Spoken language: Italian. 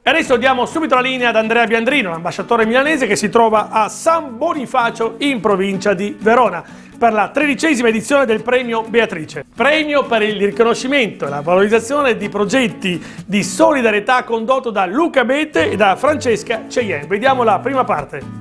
E adesso diamo subito la linea ad Andrea Biandrino, l'ambasciatore milanese che si trova a San Bonifacio in provincia di Verona per la 13ª edizione del premio Beatrice. Premio per il riconoscimento e la valorizzazione di progetti di solidarietà condotto da Luca Bete e da Francesca Cheyenne. Vediamo la prima parte.